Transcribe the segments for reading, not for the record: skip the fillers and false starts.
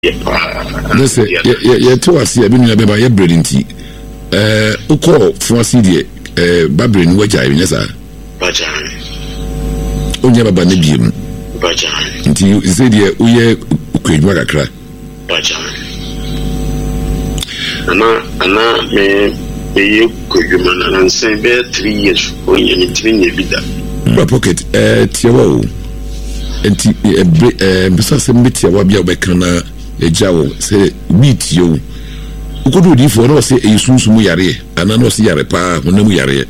Let's say, yeah, to us, yeah, been about your bread in tea. Uko for CD, Babrin, which I mean, yes, sir. Bajan. Only about Nibium. Bajan. Until you said, yeah, we could work a crack. Bajan. Anna, me could you man and say, 3 years for you, and it's pocket, Tiawo. And besides, a meteor will be a becana. A jaw say meet you. Who could do for no say a soon muyare, and I know see a repa when no muyare.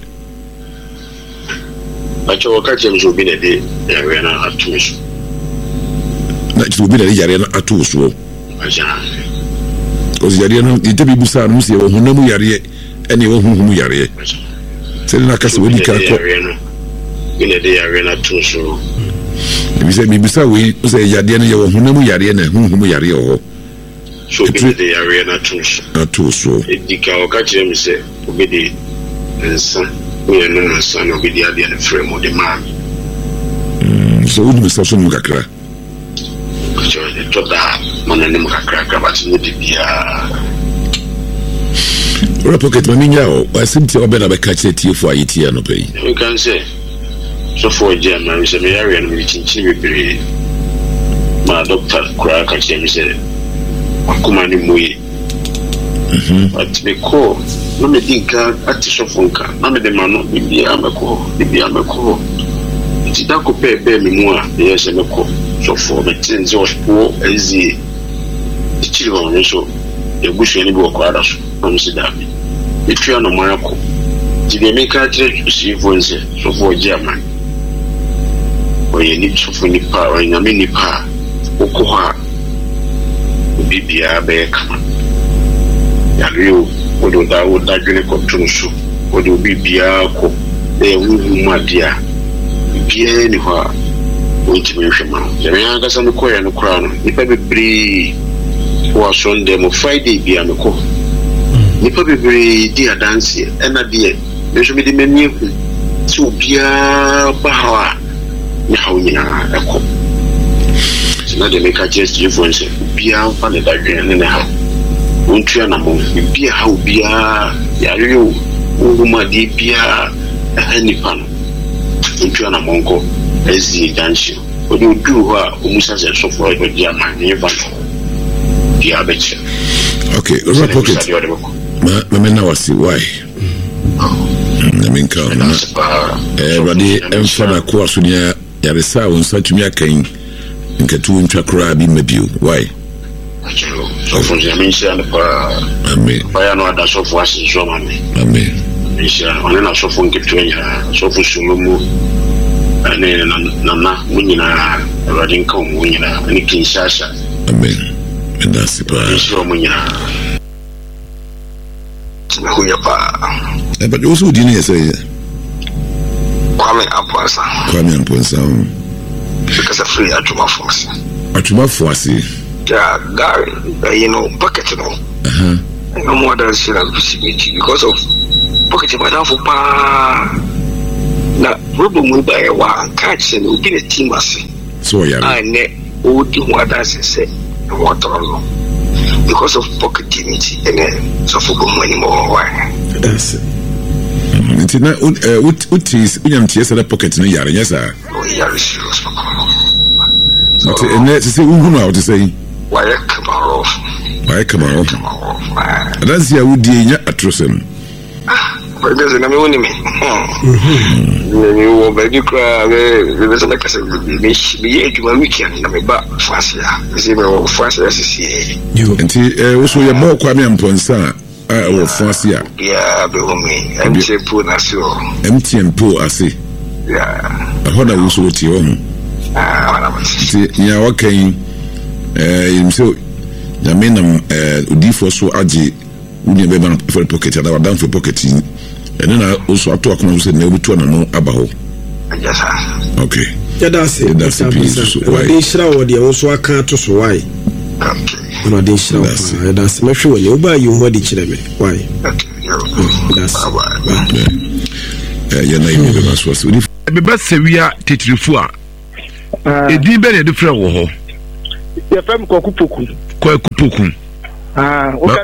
I told Catchings will be a day, Ariana at 2. That will be a Yarena at 2. Because Yarena, the Debbie Busan, Musia, who no muyare, anyone whom muyare. Selena Castle will be Arena in a day, Arena 2. So we say, Mibisa, we say Yadiana, who no muyare, whom muyare. So the Arena 2. So it catch him say, Obedi and son, we are no son of the idea and frame of the man. So wouldn't be such a Mugakra. Pocket Mamino, I seem to have been a catch it here for it here, no pay. You can say, so for German, is a Marian meeting, my doctor crack at him said, Akumani Mui. But the core, no me think at the sofonka, no me the man, the Amako. It's not a pay me more, yes, and a co. So for the 10 years poor as the children, so the bush any book quarters from Sidami. If you are no Marco, did they make a trade to see for so for German? Or you need so for the power in a mini power, Okoha. Bibia be kama yariu odo da oda dwene kotun so odo bibia ko e wuhu madia bibia ni ho a ontime hwema yare anga sam ko ya no kra no nipa bebre wo Sunday mo Friday bia me ko nipa bebre di adanse ena de me so me de manie ku so bia ba ha ni ha nyina ekọ na de make a just difference bia fa le da dwen ne ha ontua na mo bia ha bia ya yo ohuma di bia ani pa no ontua na mo nko ezi danshi odi du ho a omusa se so for do dia ma ne ba bia beche. Okay, Rob Pocket ma na wasi why I mean come everybody emfana ko asunia ya resa won satumi akan nkatu ntwakra bi mabio why so for the mention amen fire no ada so for asin so man amen insha ona na so for nketu nya so for sulumu ane na munyina radin kan munyina ani kinshasa amen and that's it so munyina huya pa but also didn't say Kwame Amponsa because of free Atuma Force. Yeah, Gary, you know, pocket, you know. No more than possibility because of pocket madam for pa. Now, Ruben will buy a one catch and will be a team. So, yeah, I net would do what I say, water because of pocket dignity and then so for money more. That's it. It's not what is the pocket in the yard, yes, sir. Oh, yeah, serious. And let's say, who know to say, why come off? That's the would be a trusum. But there's an ammonia. You will be cry, there's like I said, be 8 weekend, I'm about faster. Zero faster as you. And also your more Kwame Amponsa. Or Francia. Yeah, me. Empty pool, empty and poor, I see. Yeah, I heard I was with you. Yeah, okay. So, the men default so aji, we never for pocket, and I was down for pocketing. And then I also talk about the never to know about. Yes, sir. Okay. Yeah, that's it. That's it. Why? They show the also can't to why. No, they show that's my sure you buy you what did you why? That's your name was the best we are tetrifua. A deep different war. Your friend Kokupuku. Kokupuku. What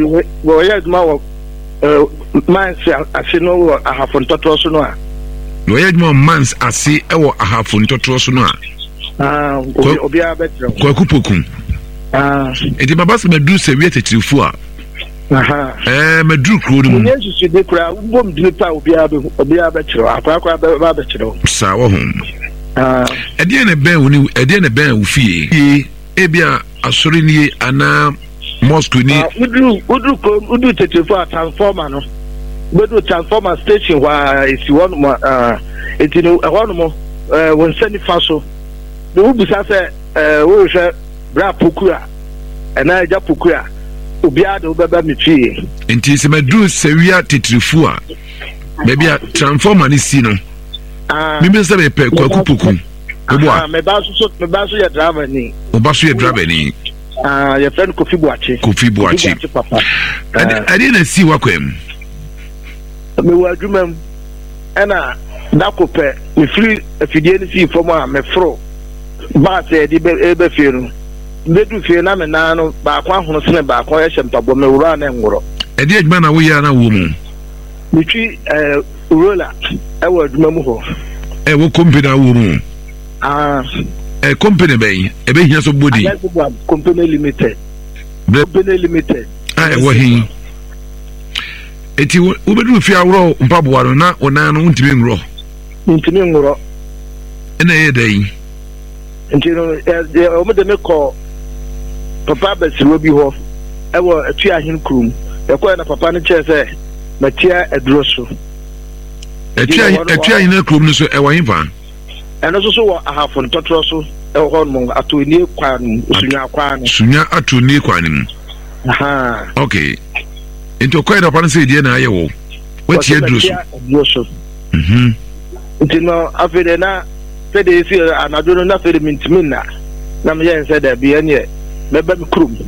mines as you know, I have on Totrosuna. No, yet more months I see our half on Totrosuna. Obia better. Kokupuku. It is my best me do say we to four. Me do crowd. Yes, you did cry. Won't do it. Obia better. I better. Sour home. At the end of Ben, at the end of Ben, fee. Ebia asorini ana mosque ni udu tetefu transformer no bedu transformer station wa isi one enti no ehonu mo won sani faso de ubisa se wo hwe bra pokura na eja pokura obia de obeba metwie enti se medu sewia tetefu a bebia transformer ni si no mi se be pe kwakupuku me baso ya driver ni obaso ya driver ni your friend Kofi Buachi papa I didn't see wakwem me wa adwuma na dakope me free afidie ni si form a me fro ba se di be fie no bedu fie na me na no ba kwa hono sene ba kwa ya hyempabo me wura na ngoro e di adwuma na wo ya na wo mu me twi roller e wa adwuma mu ho e wo company wo mu company bay e be hia so body company limited wo hin eti wo bedu fi awro mpaboa no na ona no ntimi ngro ena ye dai ntino o me de me ko papa besiwo bi ho e wo atu ahin krum e ko na papa no che se matia edroso atu ahin krum no so e wo hin pa eno so wo ahafon totro so e ho no ato ni kwan sunya ato ni kwan aha okay into kwai da pan se die na aye wo wati edroso ntino afede na fede si anadono na fede mintimina na me yen se da bi ene meba mi krum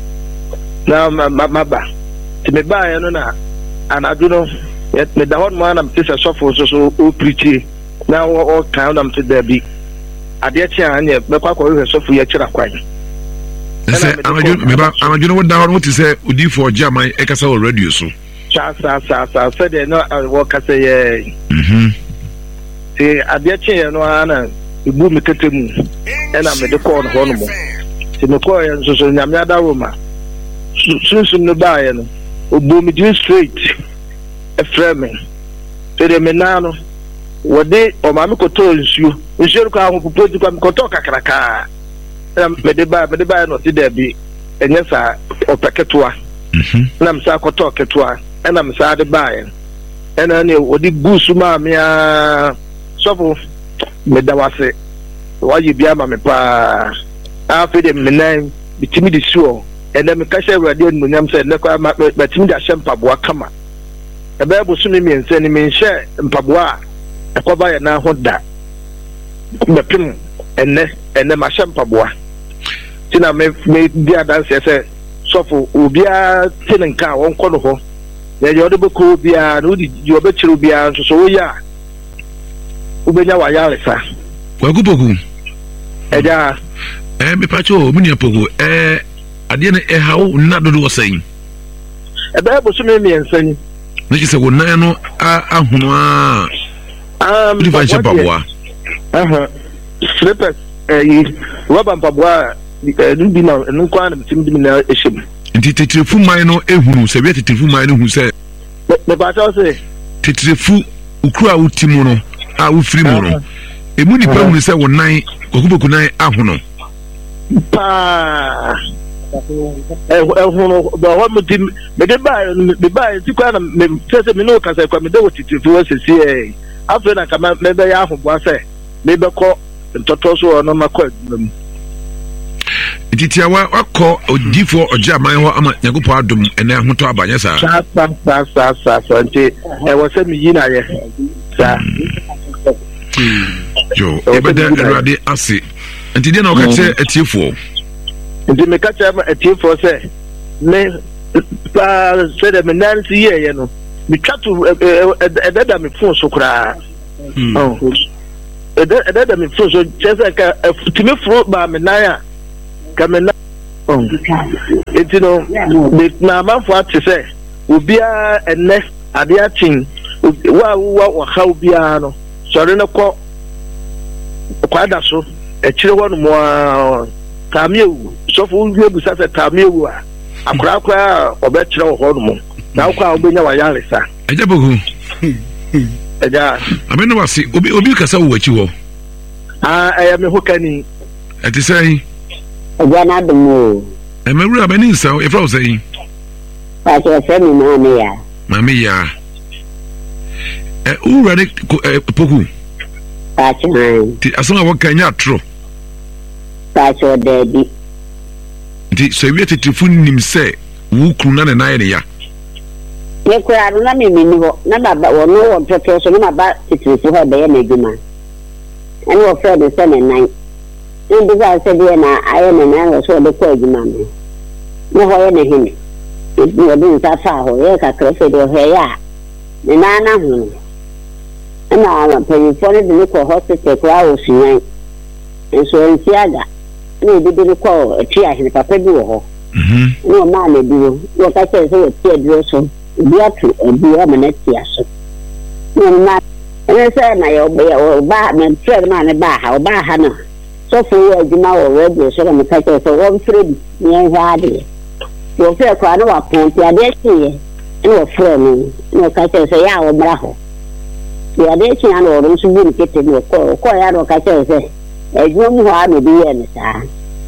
na maba ti me ba ye no na anadono me da hon mo na me se sofo so o preach na o kan na me da bi ade chi anye me kwa kwa sofo ye kira kwan se anadono wo da hon wo ti se odi for jamai e kasa o radio so sa fede no wo kasa ye ti ade chi ye no ana ibu mi tetemu ena me de call ho no mo ti me call ye so nyame adawo ma sunsun no ba ye no obu mi di straight e frame fede me na no wode o ma me koto nsuo ko ahụ popoti kwa me koto kakraka me de ba no ti da bi enye sa opeketoa na me sa koto ketoa ena me sa de ba ye ena ne wode busu ma me a sofo me da wase waji bia ma me pa afede me nan bitimi de suo ena me ka hye radio no nyam se ne kwa ma bitimi da hye mpaboa kama ebe busu me miense ni me hye mpaboa akoba ya na ho da mepim enne ma hye mpaboa tina me bia dance se sofo obia tinenka won kɔ no ho ya yode beko bia no di yobe chiru bia so so ya ubenya wa ya resa kwakupoku eja me pacho muni apoku ade na hawo na dodo wosan ebe bosu me miensan na ki se wona no ahuno bi fa che paboa slippers rubber paboa bi na nkwa na tim bi na ehim nti tetrefu man no ehunu se bi tetrefu man no hu se me pacho se tetrefu ukura utimu no a ufiri mu no emu ni pa hu se wonan kwakupoku nan ahuno pa hono ba ho mutim me de ba ti kwa na me se me no kasa kwa me de wotitifu wasesi afa na kama me be ya ahoboa se me be ko ntoto so no makọ adum titia wakọ odifo ojaman ho ama nyagopo adum ene ahoto abanye sa sa nti wo se mi yi na ye sa yo ebede erade ase nti de na okache etiefo nti me kacha etiefo se me pa se de me nansi ye no me twatu ededa me fon so kura ededa me fon so chese ka timi fro ba me nan a kamena enti no na amanfo ate sɛ obia enne ade atin wa ha obia no sɔre no kɔ kwada so ekyire hɔ no mo tamiewu sɔfo wie busa sɛ tamiewu a akora ɔbɛkyerɛ hɔ no mo na akwa obenya wa yaresa ejabogu eja amena wase obi kasa wo achi hɔ ɛyɛ me hokani ɛte sɛ eja na dum emewura bani nsa efra wo sɛ pa se se mi mama ya ura de poku pa se ti asoma wo kanya atro pa se dedi ti so wi tetefu nim sɛ wo kunu na na ya ye kura na me ni ho na baba wo no wo toto so na baba tetefu ho be ya na adwuma ani wo fɛ de sɛ ne nan ndi ba sɛ de na aye ne nan wo so de kɔ adwuma me ne ho ye ne hene wo de nsa fa ho ye ka kra fɛ de ho ya ne na ho na penifo ne de kɔ hospital kura wo suyan enso nsiaga ne de de kɔ ati ahene papa bi wo ho no ma le duro wo ka sɛ wo tie duro so bi atu bi amana tie aso no ma ene sɛ na yo ba me trɛ ma ne ba ha no so fo wo adwuma wo radio so me ka sɛ wo mfrɛ bi ne hwa de wo fɛ kwa no wa pon ti ade tie ne wo frɛ no ka sɛ ya wo bra ho ti ade tie na wo nso bu nkete no ko ya no ka sɛ adwuma mu ha no bi ye ne saa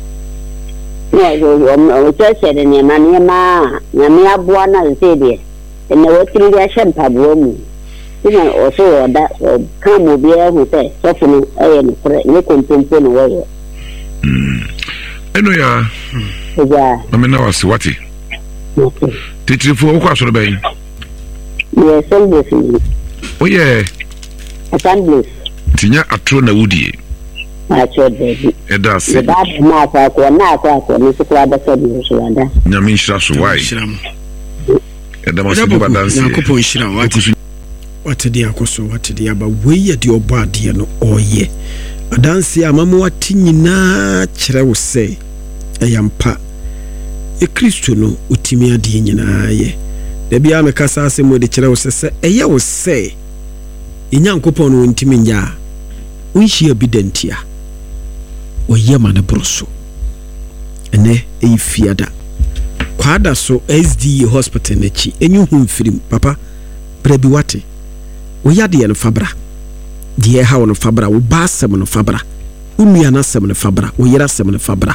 o tse de ne ma na me aboa na se de na wo tiri ya shempa bo mu ina o so oda ka mo bi e hu se so funu e ne kure ne kontempo no wo eno ya amena wasi wati titrifo wo kwa so ben ye sembe oye assembly tinya atro na wudie acho baby edase ba ma kwa ko ni sikwa da sabi so wada nyame nshira so wai edama so ba danse yakopon nshira wate de akoso wate de aba wei de obo ade no oye adanse amamu wate nyina kyerɛ wo sɛ ɛyampa Kristo no utimi ade nyina ye da bia me kasa asɛm de kyerɛ wo sɛ ɛyɛ wo sɛ nyankopon no ntimi nya unhia bidantia oye ma ne broso ene fiada kwada so SDA hospital nachi enyu humfirim papa brabi wate oyade no fabra die ha no fabra wo basem no fabra unua na sem no fabra wo yera sem no fabra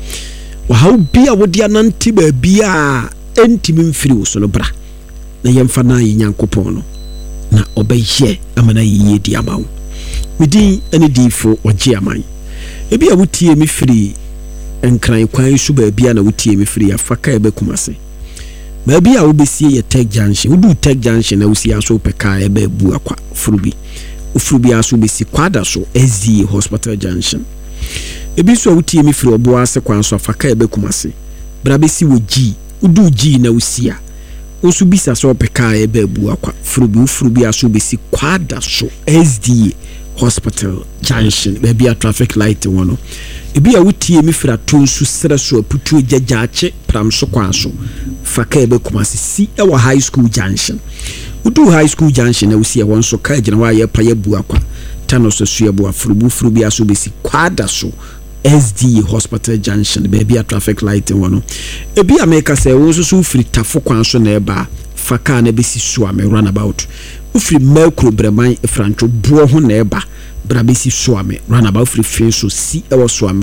wa ha bia wo dia nanti ba bia entimi mfiri wo so no bra na yemfa na nyankopon no na obeye amana yiye di amawo midin ene difo wagye aman ebi a wotie mi firi enkran kwan su ba bia na wotie mi firi afaka ebe kumase ba bia wo besie ye tech junction wo du tech junction na wosi aso peka ebe bu akwa furubi aso besi kwada so SDA hospital junction ebi so wotie mi firi obo ase kwan so afaka ebe kumase bra besi wo gi udu gi na wosi a osu bisa so peka ebe bu akwa furubi aso besi kwada so SDA hospital junction baby a traffic light wono ebi a wutie mi fra tonsu sere so aputu jajaache pram so kwa so faka ebe kumase si e wa high school junction udu high school junction na usi e won so ka gina wa ye pa ye bu akwa tano so su ye bu afuru bi aso besi kwada so SDA hospital junction baby a traffic light wono ebi a make say won so firi tafo kwa so na eba faka na besi so am runabout ufri makro breman efrancho buo ho na eba brabesi soame runabout free fenso si ewo soame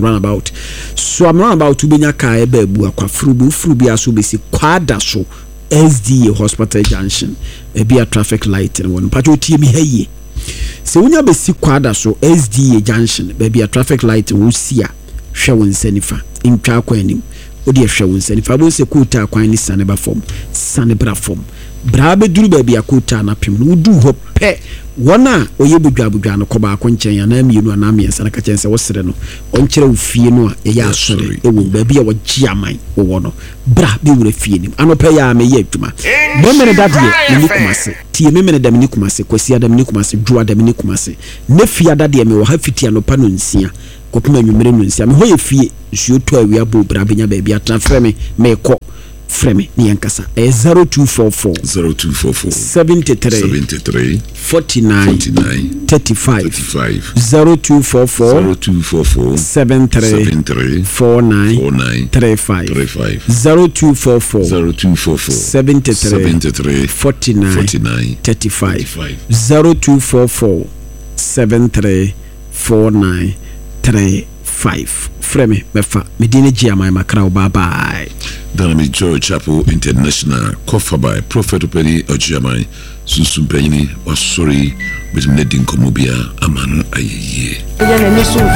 runabout ubenya ka eba ebu akwa furubi aso besi kwada so SDA hospital junction ebi a traffic light won pacho tie mi haye se wonya besi kwada so SDA junction baby a traffic light wo sia hwe won sanifa ntwa kwa anim odi hwe won sanifa bo se kuta kwan ni saneba form sanebra form brabe duru baby akota na pem no du ho pe wona oye budwa no koba akonchen ya na mienu na miensa na ka chense wo sere no onkyere wo fie no a ye asore ewo baby a wo giaman wo no bra be wure fie nim anope ya me ye adwuma memene dadie ni kumase tie memene dam ni kumase kwasi adam ni kumase dua adam ni kumase ne fia dadie me wo ha fiti anopa no nsia kopema nwumere no nsia me ho ye fie nsuo to awia bo bra benya ba bia tra frɛ me mekɔ frɛ me ne yankasa 0244 73 49 35 0244 73 49 35 0244 73 49 35 0244 73 49 35 frame mefa medine giama makra bye bye Danami Joy Chapel International cover by Prophet Openi Ojiamai Susumpenyi was sorry with Nedin Komobia Amano Aye.